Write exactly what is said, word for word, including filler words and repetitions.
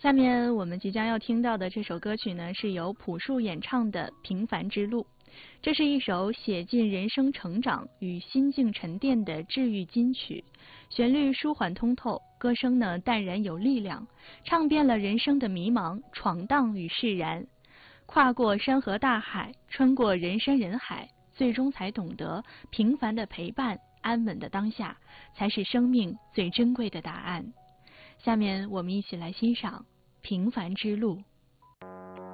下面我们即将要听到的这首歌曲呢，是由朴树演唱的《平凡之路》。这是一首写尽人生成长与心境沉淀的治愈金曲，旋律舒缓通透，歌声呢淡然有力量，唱遍了人生的迷茫、闯荡与释然。跨过山河大海，穿过人山人海，最终才懂得平凡的陪伴，安稳的当下，才是生命最珍贵的答案。下面我们一起来欣赏《平凡之路》。